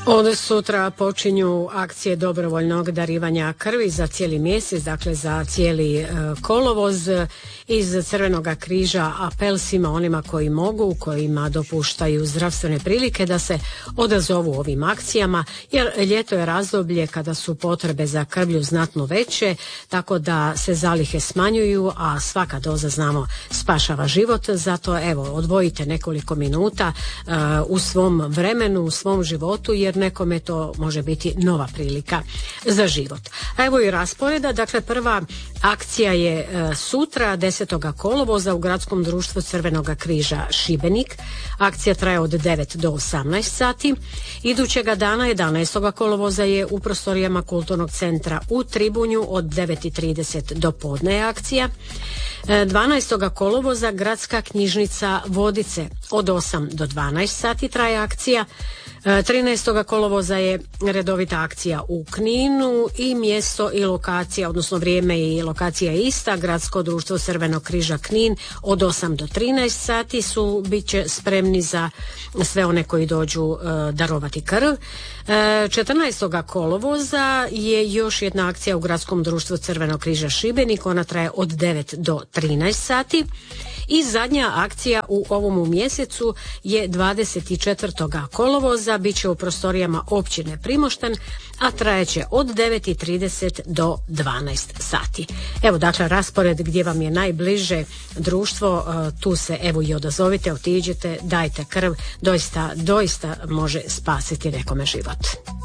Od sutra počinju akcije dobrovoljnog darivanja krvi za cijeli mjesec, dakle za cijeli kolovoz. Iz Crvenog križa apel svima onima koji mogu, kojima dopuštaju zdravstvene prilike da se odazovu ovim akcijama, jer ljeto je razdoblje kada su potrebe za krvlju znatno veće, tako da se zalihe smanjuju, a svaka doza, znamo, spašava život. Zato evo, odvojite nekoliko minuta u svom vremenu, u svom životu, jer nekome to može biti nova prilika za život. A evo i rasporeda. Dakle, prva akcija je sutra 10. kolovoza u Gradskom društvu Crvenog križa Šibenik. Akcija traje od 9 do 18 sati. Idućega dana 11. kolovoza je u prostorijama Kulturnog centra u Tribunju od 9:30 do podne je akcija. 12. kolovoza Gradska knjižnica Vodice od 8 do 12 sati traje akcija. 13. kolovoza je redovita akcija u Kninu i mjesto i lokacija, odnosno vrijeme i lokacija je ista. Gradsko društvo Crvenog križa Knin od 8 do 13 sati bit će spremni za sve one koji dođu darovati krv. 14. kolovoza je još jedna akcija u Gradskom društvu Crvenog križa Šibenik, ona traje od 9 do 13 sati. I zadnja akcija u ovom mjesecu je 24. kolovoza, bit će u prostorijama općine Primošten, a trajeće od 9:30 do 12 sati. Evo, dakle, raspored gdje vam je najbliže društvo, tu se evo i odazovite, otiđite, dajte krv, doista može spasiti nekome život.